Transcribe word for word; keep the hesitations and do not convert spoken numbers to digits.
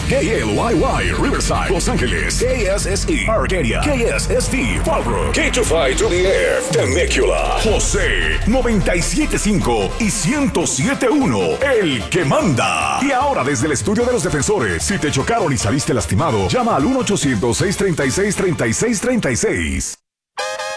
K L Y Y, Riverside, Los Ángeles. K S S E, Arcadia. K S S V, Fallbrook. K two five to the Air, Temecula. José, noventa y siete punto cinco y ciento siete punto uno, el que manda. Y ahora desde el estudio de los defensores, si te chocaron y saliste lastimado, llama al uno ochocientos, seiscientos treinta y seis, treinta y seis treinta y seis.